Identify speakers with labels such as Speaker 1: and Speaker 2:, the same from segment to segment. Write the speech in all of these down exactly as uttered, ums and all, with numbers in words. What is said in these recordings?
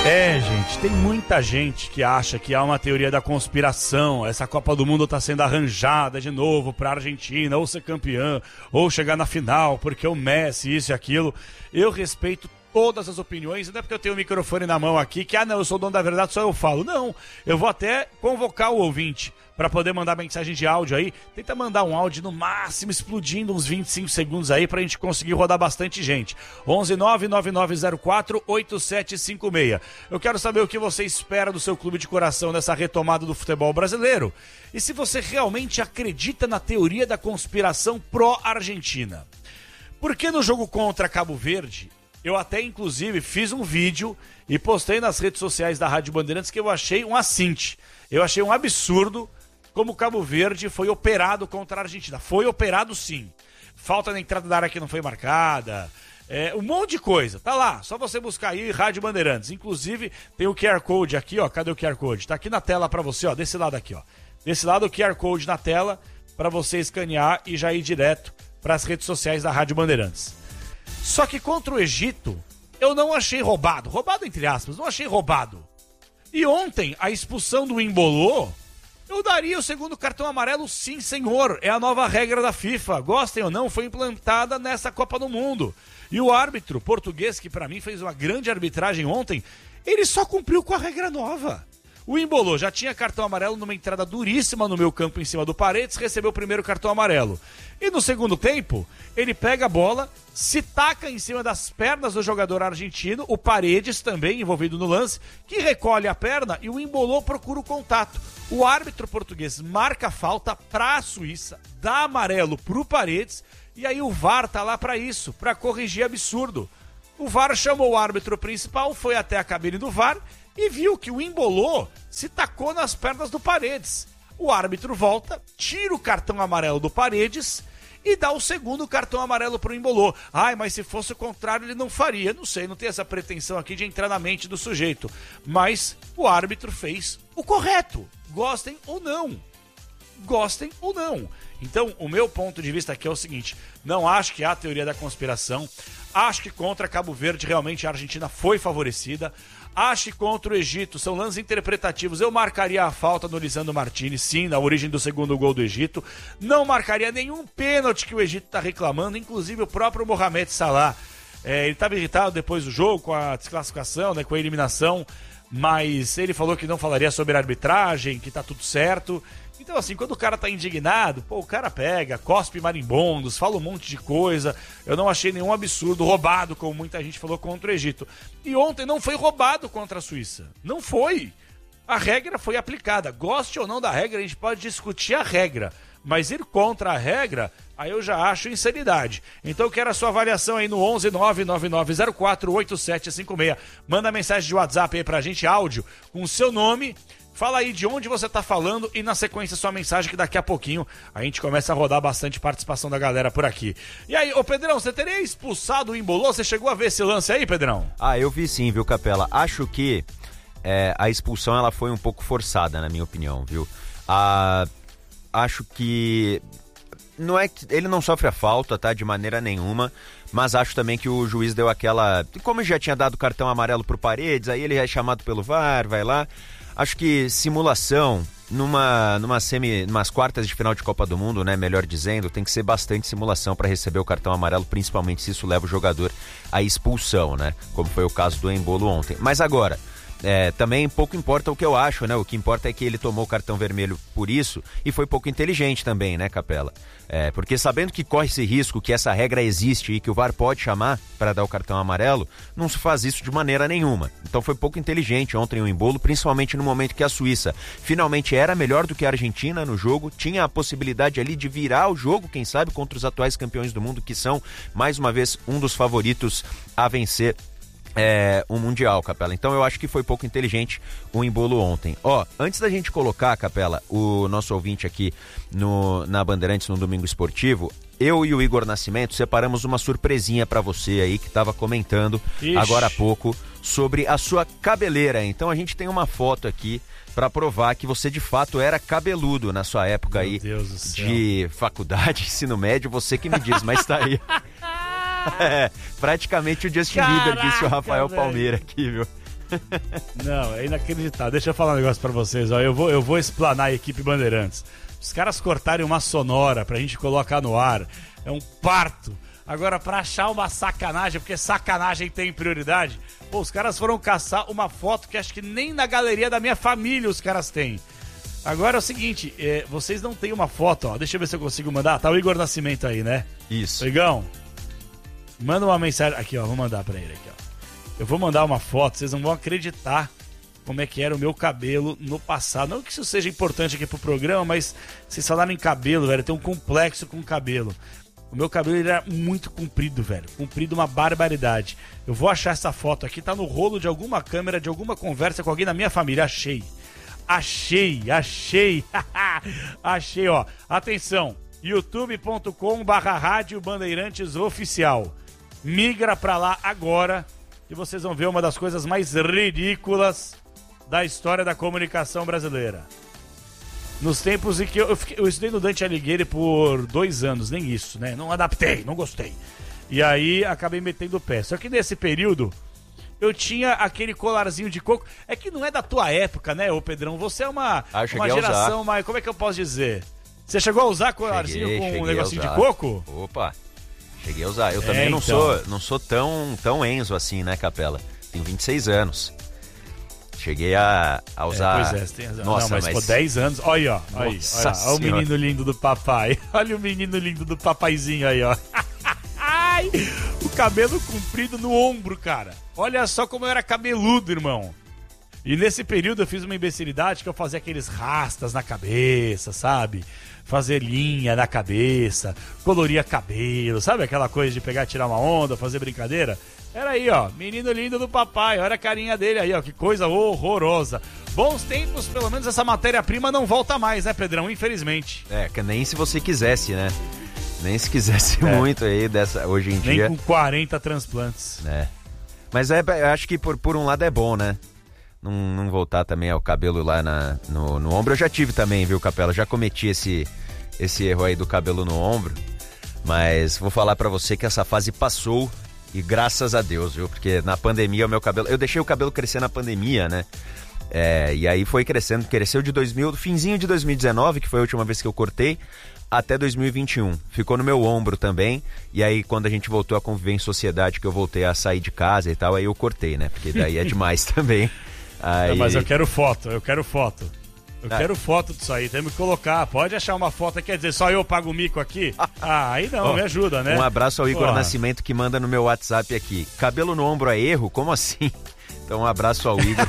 Speaker 1: É, gente, tem muita gente que acha que há uma teoria da conspiração, essa Copa do Mundo está sendo arranjada de novo para a Argentina, ou ser campeã, ou chegar na final, porque o Messi, isso e aquilo. Eu respeito todas as opiniões, não é porque eu tenho o microfone na mão aqui, que, ah, não, eu sou o dono da verdade, só eu falo. Não, eu vou até convocar o ouvinte para poder mandar mensagem de áudio aí. Tenta mandar um áudio no máximo, explodindo uns vinte e cinco segundos aí, pra gente conseguir rodar bastante gente. onze nove nove nove zero quatro oito sete cinco seis. Eu quero saber o que você espera do seu clube de coração nessa retomada do futebol brasileiro. E se você realmente acredita na teoria da conspiração pró-Argentina. Porque no jogo contra Cabo Verde, eu até inclusive fiz um vídeo e postei nas redes sociais da Rádio Bandeirantes que eu achei um assinte. Eu achei um absurdo como o Cabo Verde foi operado contra a Argentina. Foi operado, sim. Falta na entrada da área que não foi marcada. É, um monte de coisa. Tá lá, só você buscar aí Rádio Bandeirantes. Inclusive, tem o Q R Code aqui, ó. Cadê o Q R Code? Tá aqui na tela pra você, ó. Desse lado aqui, ó. Desse lado o Q R Code na tela pra você escanear e já ir direto pras redes sociais da Rádio Bandeirantes. Só que contra o Egito, eu não achei roubado. Roubado entre aspas, não achei roubado. E ontem, a expulsão do Embolô, eu daria o segundo cartão amarelo, sim, senhor. É a nova regra da FIFA. Gostem ou não, foi implantada nessa Copa do Mundo. E o árbitro português, que pra mim fez uma grande arbitragem ontem, ele só cumpriu com a regra nova. O Embolô já tinha cartão amarelo numa entrada duríssima no meu campo em cima do Paredes, recebeu o primeiro cartão amarelo. E no segundo tempo, ele pega a bola, se taca em cima das pernas do jogador argentino, o Paredes também envolvido no lance, que recolhe a perna e o Embolô procura o contato. O árbitro português marca a falta para a Suíça, dá amarelo pro Paredes, e aí o V A R tá lá para isso, para corrigir absurdo. O V A R chamou o árbitro principal, foi até a cabine do V A R e viu que o Embolô se tacou nas pernas do Paredes. O árbitro volta, tira o cartão amarelo do Paredes e dá o segundo cartão amarelo pro Embolô. Ai, mas se fosse o contrário ele não faria. Não sei, não tem essa pretensão aqui de entrar na mente do sujeito. Mas o árbitro fez o correto. Gostem ou não. Gostem ou não. Então, o meu ponto de vista aqui é o seguinte: não acho que há teoria da conspiração. Acho que contra Cabo Verde realmente a Argentina foi favorecida. Acho que contra o Egito são lances interpretativos. Eu marcaria a falta no Lisandro Martinez, sim, na origem do segundo gol do Egito. Não marcaria nenhum pênalti que o Egito está reclamando, inclusive o próprio Mohamed Salah. É, ele estava irritado depois do jogo com a desclassificação, né, com a eliminação, mas ele falou que não falaria sobre a arbitragem, que tá tudo certo. Então, assim, quando o cara tá indignado, pô, o cara pega, cospe marimbondos, fala um monte de coisa. Eu não achei nenhum absurdo, roubado, como muita gente falou, contra o Egito. E ontem não foi roubado contra a Suíça. Não foi. A regra foi aplicada. Goste ou não da regra, a gente pode discutir a regra. Mas ir contra a regra, aí eu já acho insanidade. Então eu quero a sua avaliação aí no onze nove nove nove zero quatro oito sete cinco seis. Manda mensagem de WhatsApp aí pra gente, áudio, com o seu nome. Fala aí de onde você tá falando e na sequência sua mensagem, que daqui a pouquinho a gente começa a rodar bastante participação da galera por aqui. E aí, ô Pedrão, você teria expulsado o Embolô? Você chegou a ver esse lance aí, Pedrão?
Speaker 2: Ah, eu vi sim, viu, Capela? Acho que é, a expulsão ela foi um pouco forçada, na minha opinião, viu? Ah, acho que não é que ele não sofre a falta, tá? De maneira nenhuma. Mas acho também que o juiz deu aquela... Como já tinha dado cartão amarelo pro Paredes, aí ele é chamado pelo V A R, vai lá... Acho que simulação numa, numa semi, numas quartas de final de Copa do Mundo, né, melhor dizendo, tem que ser bastante simulação para receber o cartão amarelo, principalmente se isso leva o jogador à expulsão, né, como foi o caso do Embolo ontem. Mas agora, é, também pouco importa o que eu acho, né, o que importa é que ele tomou o cartão vermelho por isso e foi pouco inteligente também, né, Capela? É, porque sabendo que corre esse risco, que essa regra existe e que o V A R pode chamar para dar o cartão amarelo, não se faz isso de maneira nenhuma. Então foi pouco inteligente ontem o Embolo, principalmente no momento que a Suíça finalmente era melhor do que a Argentina no jogo, tinha a possibilidade ali de virar o jogo, quem sabe, contra os atuais campeões do mundo, que são, mais uma vez, um dos favoritos a vencer É, um Mundial, Capela. Então eu acho que foi pouco inteligente o Embolo ontem. Ó, antes da gente colocar, Capela, o nosso ouvinte aqui no, na Bandeirantes no Domingo Esportivo, eu e o Igor Nascimento separamos uma surpresinha pra você aí que tava comentando Ixi. agora há pouco sobre a sua cabeleira. Então a gente tem uma foto aqui pra provar que você de fato era cabeludo na sua época Meu aí de faculdade, ensino médio, você que me diz, mas tá aí. É, praticamente o Justin Bieber, disse o Rafael
Speaker 1: velho.
Speaker 2: Palmeira aqui, viu?
Speaker 1: Não, é inacreditável. Deixa eu falar um negócio pra vocês. Ó. Eu, vou, eu vou explanar a equipe Bandeirantes. Os caras cortarem uma sonora pra gente colocar no ar é um parto. Agora, pra achar uma sacanagem, porque sacanagem tem prioridade, pô, os caras foram caçar uma foto que acho que nem na galeria da minha família os caras têm. Agora é o seguinte, é, vocês não têm uma foto, ó. Deixa eu ver se eu consigo mandar. Tá o Igor Nascimento aí, né?
Speaker 2: Isso.
Speaker 1: Igão, manda uma mensagem. Aqui, ó, vou mandar pra ele aqui, ó. Eu vou mandar uma foto, vocês não vão acreditar como é que era o meu cabelo no passado. Não que isso seja importante aqui pro programa, mas vocês falaram em cabelo, velho, tem um complexo com o cabelo. O meu cabelo ele era muito comprido, velho. Comprido uma barbaridade. Eu vou achar essa foto aqui, tá no rolo de alguma câmera, de alguma conversa com alguém da minha família. Achei. Achei, achei. Achei, ó. Atenção, youtube ponto com barra rádio Bandeirantes Oficial. Migra pra lá agora e vocês vão ver uma das coisas mais ridículas da história da comunicação brasileira. Nos tempos em que eu, eu, fiquei, eu estudei no Dante Alighieri por dois anos, nem isso, né? Não adaptei, não gostei. E aí acabei metendo o pé. Só que nesse período eu tinha aquele colarzinho de coco. É que não é da tua época, né, ô Pedrão? Você é uma,
Speaker 2: ah,
Speaker 1: uma geração mais... Como é que eu posso dizer? Você chegou a usar colarzinho cheguei, com um negocinho de coco?
Speaker 2: Opa, cheguei a usar. Eu é, também não, então. sou, não sou tão, tão Enzo assim, né, Capela? Tenho vinte e seis anos. Cheguei a, a usar...
Speaker 1: É, pois é, você tem razão.
Speaker 2: Nossa,
Speaker 1: não, mas,
Speaker 2: mas...
Speaker 1: pô, dez anos... Olha, ó. Olha,
Speaker 2: Nossa
Speaker 1: olha, olha o menino lindo do papai. Olha o menino lindo do papaizinho aí, ó. Ai, o cabelo comprido no ombro, cara. Olha só como eu era cabeludo, irmão. E nesse período eu fiz uma imbecilidade que eu fazia aqueles rastas na cabeça, sabe? Fazer linha na cabeça, coloria cabelo, sabe aquela coisa de pegar e tirar uma onda, fazer brincadeira? Era aí, ó, menino lindo do papai, olha a carinha dele aí, ó, que coisa horrorosa. Bons tempos, pelo menos essa matéria-prima não volta mais, né, Pedrão? Infelizmente.
Speaker 2: É, que nem se você quisesse, né? Nem se quisesse é. muito aí dessa, hoje em
Speaker 1: nem
Speaker 2: dia.
Speaker 1: Nem com quarenta transplantes.
Speaker 2: É. Mas é, eu acho que por, por um lado é bom, né? Não, não voltar também ao cabelo lá na, no, no ombro. Eu já tive também, viu, Capela? Já cometi esse, esse erro aí do cabelo no ombro. Mas vou falar pra você que essa fase passou. E graças a Deus, viu? Porque na pandemia o meu cabelo... Eu deixei o cabelo crescer na pandemia, né? É, e aí foi crescendo. Cresceu de dois mil... Finzinho de dois mil e dezenove, que foi a última vez que eu cortei, até dois mil e vinte e um. Ficou no meu ombro também. E aí quando a gente voltou a conviver em sociedade, que eu voltei a sair de casa e tal, aí eu cortei, né? Porque daí é demais também. Aí...
Speaker 1: Não, mas eu quero foto, eu quero foto. Eu ah. quero foto disso aí, temos que colocar. Pode achar uma foto, quer dizer, só eu pago o mico aqui? Ah, aí não, oh, me ajuda, né?
Speaker 2: Um abraço ao Igor Porra. Nascimento que manda no meu WhatsApp aqui. Cabelo no ombro é erro? Como assim? Então um abraço ao Igor.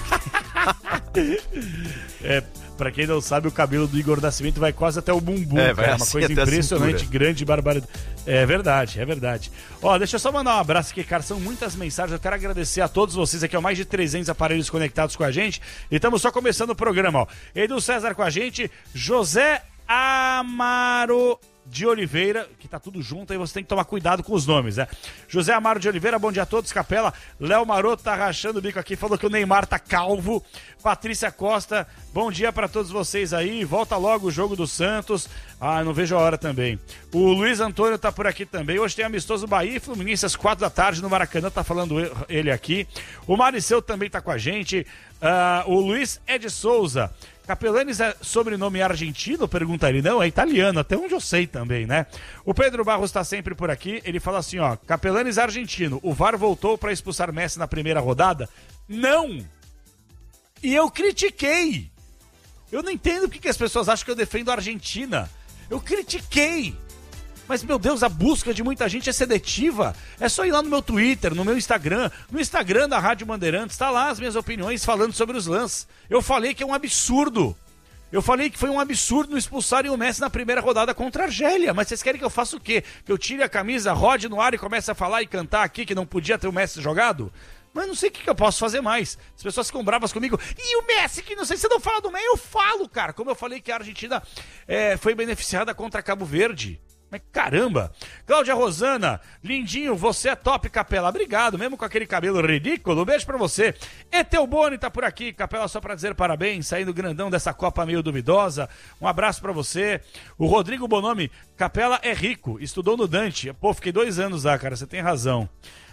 Speaker 2: É, pra quem não sabe, o cabelo do Igor Nascimento vai quase até o bumbum, é, cara. É uma coisa impressionante, grande, barbaridade. É verdade, é verdade. Ó, deixa eu só mandar um abraço aqui, cara. São muitas mensagens. Eu quero agradecer a todos vocês aqui, ó. Mais de trezentos aparelhos conectados com a gente. E estamos só começando o programa, ó. Edu César com a gente, José Amaro de Oliveira, que tá tudo junto, aí você tem que tomar cuidado com os nomes, né? José Amaro de Oliveira, bom dia a todos, Capela. Léo Maroto tá rachando o bico aqui, falou que o Neymar tá calvo. Patrícia Costa, bom dia pra todos vocês aí, volta logo o jogo do Santos. Ah, não vejo a hora também. O Luiz Antônio tá por aqui também, hoje tem amistoso Bahia e Fluminense às quatro da tarde no Maracanã, tá falando ele aqui. O Mariceu também tá com a gente. Uh, o Luiz Ed Souza, Capelanes é sobrenome argentino? Pergunta ele. Não, é italiano, até onde eu sei também, né? O Pedro Barros está sempre por aqui. Ele fala assim, ó. Capelanes é argentino. O V A R voltou para expulsar Messi na primeira rodada? Não! E eu critiquei. Eu não entendo porque que as pessoas acham que eu defendo a Argentina. Eu critiquei. Mas, meu Deus, a busca de muita gente é seletiva. É só ir lá no meu Twitter, no meu Instagram, no Instagram da Rádio Bandeirantes, tá lá as minhas opiniões falando sobre os lances. Eu falei que é um absurdo. Eu falei que foi um absurdo não expulsarem o Messi na primeira rodada contra a Argélia. Mas vocês querem que eu faça o quê? Que eu tire a camisa, rode no ar e comece a falar e cantar aqui que não podia ter o Messi jogado? Mas não sei o que, que eu posso fazer mais. As pessoas ficam bravas comigo. E o Messi, que não sei se você não fala do Messi, eu falo, cara. Como eu falei que a Argentina é, foi beneficiada contra Cabo Verde. Mas caramba! Cláudia Rosana, lindinho, você é top, Capela. Obrigado, mesmo com aquele cabelo ridículo. Um beijo pra você. Etel Boni tá por aqui, Capela, só pra dizer parabéns, saindo grandão dessa Copa meio duvidosa. Um abraço pra você. O Rodrigo Bonomi, Capela é rico, estudou no Dante. Pô, fiquei dois anos lá, cara, você tem razão.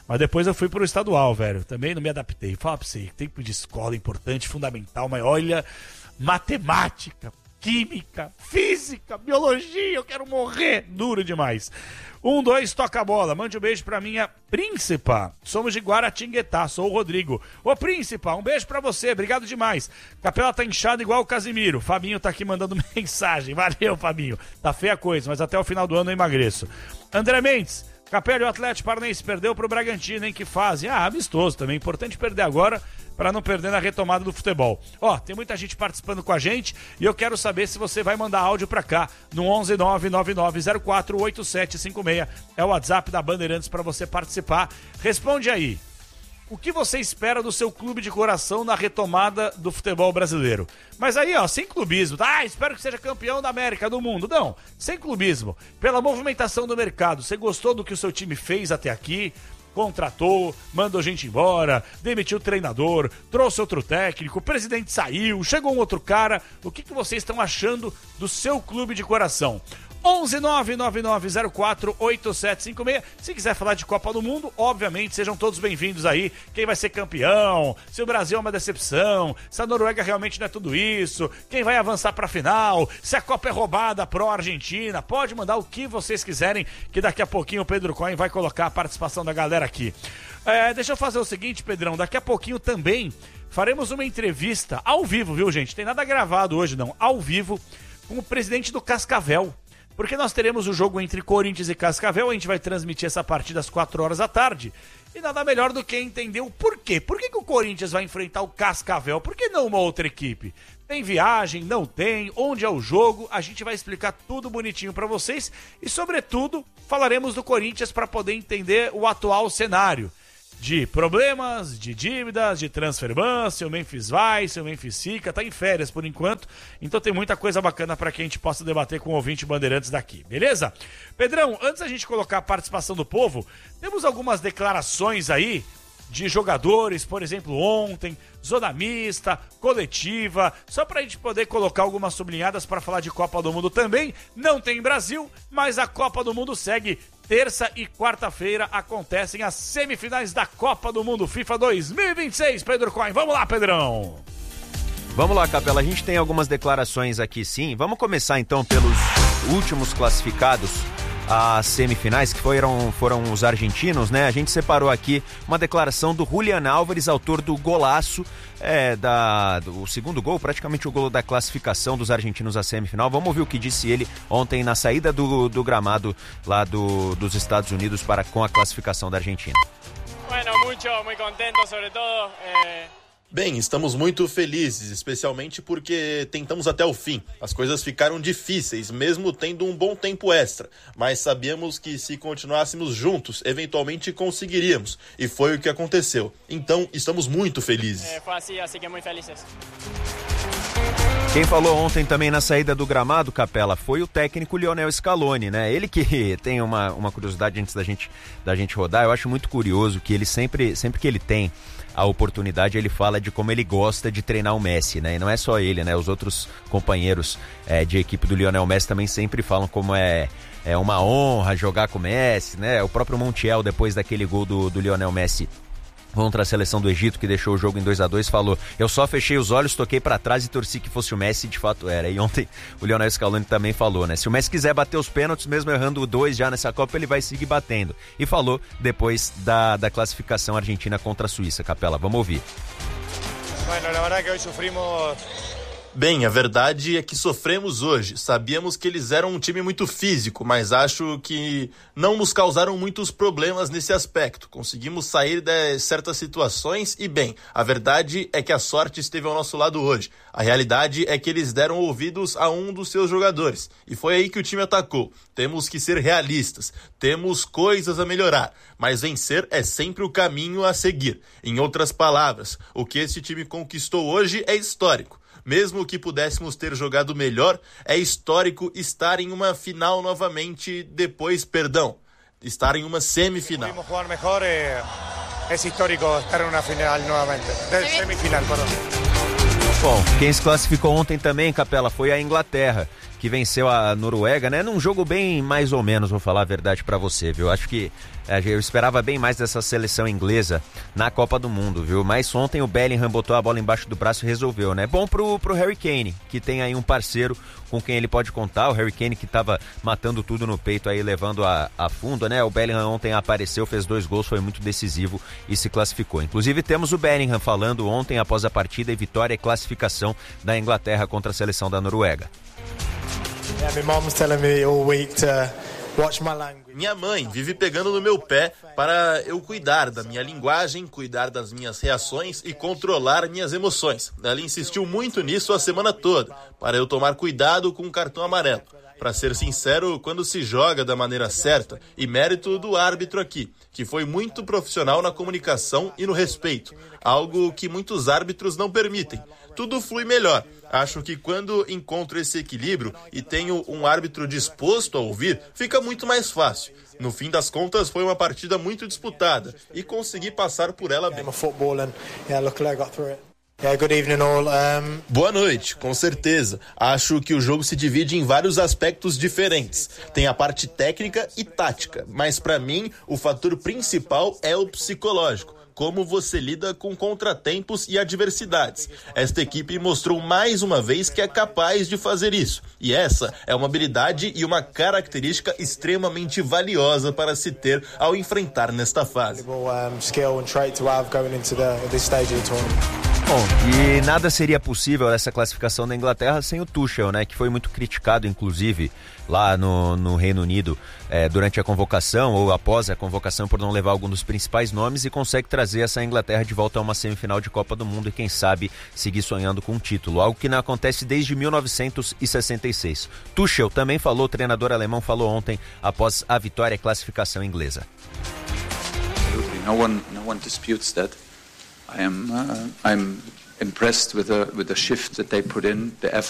Speaker 1: Mas depois eu fui pro estadual, velho. Também não me adaptei. Fala pra você, tempo de escola importante, fundamental, mas olha, matemática, química, física, biologia, eu quero morrer. Duro demais. Um, dois, toca a bola. Mande um beijo pra minha Príncipa. Somos de Guaratinguetá, sou o Rodrigo. Ô, Príncipa, um beijo pra você, obrigado demais. Capela tá inchada igual o Casimiro. Fabinho tá aqui mandando mensagem. Valeu, Fabinho. Tá feia a coisa, mas até o final do ano eu emagreço. André Mendes. Capela, o Atlético Paranaense perdeu pro Bragantino, hein? Que fase. Ah, amistoso também. Importante perder agora para não perder na retomada do futebol. Ó, tem muita gente participando com a gente e eu quero saber se você vai mandar áudio pra cá no onze nove nove nove zero quatro oito sete cinco seis. É o WhatsApp da Bandeirantes para você participar. Responde aí. O que você espera do seu clube de coração na retomada do futebol brasileiro? Mas aí, ó, sem clubismo. Ah, espero que seja campeão da América, do mundo. Não, sem clubismo. Pela movimentação do mercado, você gostou do que o seu time fez até aqui? Contratou, mandou gente embora, demitiu o treinador, trouxe outro técnico, o presidente saiu, chegou um outro cara. O que, que vocês estão achando do seu clube de coração? onze nove nove nove zero quatro oito sete cinco seis. Se quiser falar de Copa do Mundo, obviamente, sejam todos bem-vindos aí. Quem vai ser campeão, se o Brasil é uma decepção, se a Noruega realmente não é tudo isso, quem vai avançar pra final, se a Copa é roubada pró-Argentina, pode mandar o que vocês quiserem, que daqui a pouquinho o Pedro Cohen vai colocar a participação da galera aqui. É, deixa eu fazer o seguinte, Pedrão, daqui a pouquinho também faremos uma entrevista ao vivo, viu, gente? Tem nada gravado hoje, não, ao vivo, com o presidente do Cascavel. Porque nós teremos o jogo entre Corinthians e Cascavel, a gente vai transmitir essa partida às quatro horas da tarde. E nada melhor do que entender o porquê. Por que, que o Corinthians vai enfrentar o Cascavel? Por que não uma outra equipe? Tem viagem? Não tem? Onde é o jogo? A gente vai explicar tudo bonitinho pra vocês. E, sobretudo, falaremos do Corinthians para poder entender o atual cenário. De problemas, de dívidas, de transferban, se o Memphis vai, se o Memphis fica, tá em férias por enquanto, então tem muita coisa bacana para que a gente possa debater com o ouvinte Bandeirantes daqui, beleza? Pedrão, antes da gente colocar a participação do povo, temos algumas declarações aí de jogadores, por exemplo, ontem, zona mista, coletiva, só pra gente poder colocar algumas sublinhadas para falar de Copa do Mundo também. Não tem Brasil, mas a Copa do Mundo segue. Terça e quarta-feira acontecem as semifinais da Copa do Mundo FIFA dois mil e vinte e seis. Pedro Cohen, vamos lá, Pedrão!
Speaker 2: Vamos lá, Capela, a gente tem algumas declarações aqui sim. Vamos começar então pelos últimos classificados às semifinais, que foram, foram os argentinos, né? A gente separou aqui uma declaração do Julián Álvares, autor do golaço, é, da, do segundo gol, praticamente o gol da classificação dos argentinos à semifinal. Vamos ouvir o que disse ele ontem na saída do, do gramado lá do, dos Estados Unidos para, com a classificação da Argentina.
Speaker 3: Bueno, mucho, muy contento, sobre todo... Eh...
Speaker 4: Bem, estamos muito felizes, especialmente porque tentamos até o fim. As coisas ficaram difíceis, mesmo tendo um bom tempo extra, mas sabíamos que se continuássemos juntos, eventualmente conseguiríamos, e foi o que aconteceu. Então, estamos muito felizes.
Speaker 3: É, foi assim, assim que muito felizes.
Speaker 2: Quem falou ontem também na saída do gramado, Capela, foi o técnico Lionel Scaloni, né? Ele que tem uma, uma curiosidade antes da gente, da gente rodar, eu acho muito curioso que ele sempre, sempre que ele tem a oportunidade, ele fala de como ele gosta de treinar o Messi, né? E não é só ele, né? Os outros companheiros é, de equipe do Lionel Messi também sempre falam como é, é uma honra jogar com o Messi, né? O próprio Montiel, depois daquele gol do, do Lionel Messi contra a seleção do Egito, que deixou o jogo em dois a dois, falou: eu só fechei os olhos, toquei pra trás e torci que fosse o Messi, de fato era. E ontem o Lionel Scaloni também falou, né? Se o Messi quiser bater os pênaltis, mesmo errando dois já nessa Copa, ele vai seguir batendo. E falou depois da, da classificação argentina contra a Suíça. Capela, vamos ouvir.
Speaker 5: Bueno, la verdad que hoy sufrimos...
Speaker 4: Bem, a verdade é que sofremos hoje. Sabíamos que eles eram um time muito físico, mas acho que não nos causaram muitos problemas nesse aspecto. Conseguimos sair de certas situações e, bem, a verdade é que a sorte esteve ao nosso lado hoje. A realidade é que eles deram ouvidos a um dos seus jogadores e foi aí que o time atacou. Temos que ser realistas, temos coisas a melhorar, mas vencer é sempre o caminho a seguir. Em outras palavras, o que esse time conquistou hoje é histórico. Mesmo que pudéssemos ter jogado melhor, é histórico estar em uma final novamente depois, perdão, estar em uma semifinal.
Speaker 5: Pudimos jogar melhor, é, é histórico estar em uma final novamente, semifinal, perdão.
Speaker 2: Bom, quem se classificou ontem também, Capela, foi a Inglaterra, que venceu a Noruega, né? Num jogo bem mais ou menos, vou falar a verdade pra você, viu? Acho que é, eu esperava bem mais dessa seleção inglesa na Copa do Mundo, viu? Mas ontem o Bellingham botou a bola embaixo do braço e resolveu, né? Bom pro, pro Harry Kane, que tem aí um parceiro com quem ele pode contar. O Harry Kane que tava matando tudo no peito aí, levando a, a fundo, né? O Bellingham ontem apareceu, fez dois gols, foi muito decisivo e se classificou. Inclusive temos o Bellingham falando ontem após a partida e vitória e classificação da Inglaterra contra a seleção da Noruega.
Speaker 4: Minha mãe vive pegando no meu pé para eu cuidar da minha linguagem, cuidar das minhas reações e controlar minhas emoções. Ela insistiu muito nisso a semana toda, para eu tomar cuidado com o cartão amarelo. Para ser sincero, quando se joga da maneira certa, e mérito do árbitro aqui, que foi muito profissional na comunicação e no respeito, algo que muitos árbitros não permitem. Tudo flui melhor. Acho que quando encontro esse equilíbrio e tenho um árbitro disposto a ouvir, fica muito mais fácil. No fim das contas, foi uma partida muito disputada e consegui passar por ela bem.
Speaker 5: Yeah, good evening all. Um...
Speaker 4: Boa noite, com certeza. Acho que o jogo se divide em vários aspectos diferentes. Tem a parte técnica e tática, mas para mim o fator principal é o psicológico. Como você lida com contratempos e adversidades. Esta equipe mostrou mais uma vez que é capaz de fazer isso. E essa é uma habilidade e uma característica extremamente valiosa para se ter ao enfrentar nesta fase.
Speaker 2: Bom, e nada seria possível essa classificação da Inglaterra sem o Tuchel, né? Que foi muito criticado, inclusive, lá no, no Reino Unido, é, durante a convocação ou após a convocação por não levar algum dos principais nomes, e consegue trazer essa Inglaterra de volta a uma semifinal de Copa do Mundo e quem sabe seguir sonhando com um título, algo que não acontece desde mil novecentos e sessenta e seis. Tuchel também falou, o treinador alemão falou ontem após a vitória e classificação inglesa.
Speaker 6: No one, no one disputes that. I am, uh, I'm impressed with the with the shift that they put in, the effort.